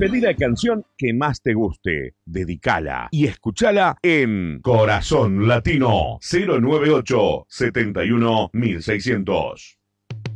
Pedí la canción que más te guste, dedicala y escúchala en Corazón Latino 098 71 1600.